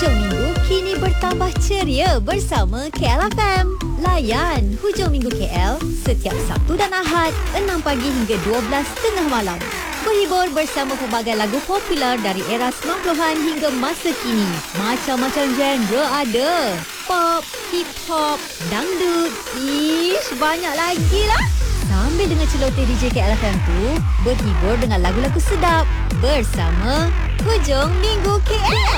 hujung minggu kini bertambah ceria bersama KLFM. Layan hujung minggu KL setiap Sabtu dan Ahad 6 pagi hingga 12 tengah malam. Berhibur bersama pelbagai lagu popular dari era 90-an hingga masa kini. Macam-macam genre ada. Pop, hip-hop, dangdut, banyak lagi lah. Sambil dengan celoteh DJ KLFM tu, berhibur dengan lagu-lagu sedap bersama Hujung Minggu KL.